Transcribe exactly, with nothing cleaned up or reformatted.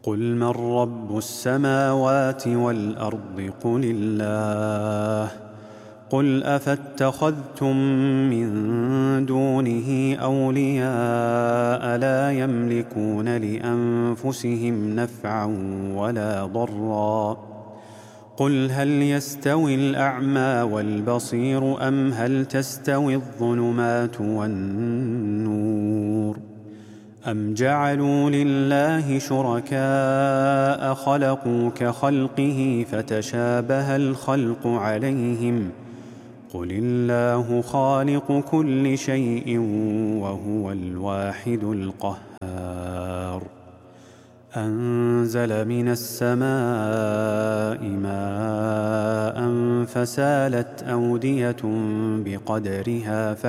قل من رب السماوات والأرض قل الله قل أفاتخذتم من دونه أولياء لا يملكون لأنفسهم نفعا ولا ضرا قل هل يستوي الأعمى والبصير أم هل تستوي الظلمات والنور أم جعلوا لله شركاء خلقوا كخلقه فتشابه الخلق عليهم قل الله خالق كل شيء وهو الواحد القهار أنزل من السماء ماء فسالت أودية بقدرها